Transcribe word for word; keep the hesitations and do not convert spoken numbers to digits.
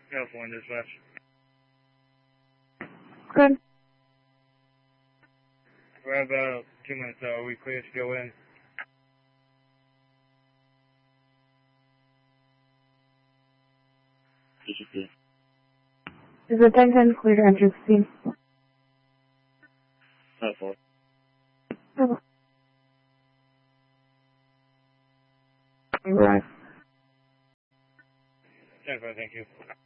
California dispatch. Good. We're about two minutes out. Are we clear to go in? Is the ten ten clear to enter the scene? Oh, four. Oh. Right. ten four, thank you.